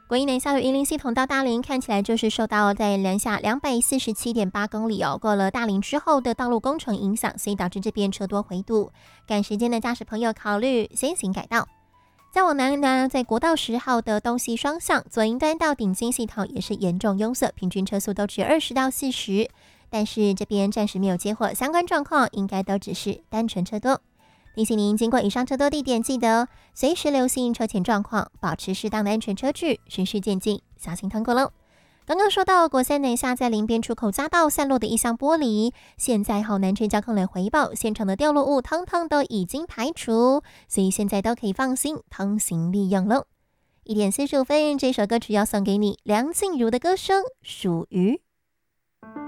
国一南下的云林系统到大林，看起来就是受到在南下247.8公里过了大林之后的道路工程影响，所以导致这边车多回堵。赶时间的驾驶朋友考虑先行改道。再往南呢，在国道10号的东西双向左营端到顶金系统也是严重拥塞，平均车速都只20到40，但是这边暂时没有接获相关状况，应该都只是单纯车多。提醒您，经过以上车多地点，记得随时留心车前状况，保持适当的安全车距，循序渐进，小心通过喽。刚刚说到国三南下在林边出口匝道散落的一箱玻璃，现在南车交控来回报，现场的掉落物通通都已经排除，所以现在都可以放心通行利用喽。1点45分，这首歌曲要送给你，梁静茹的歌声《属于》。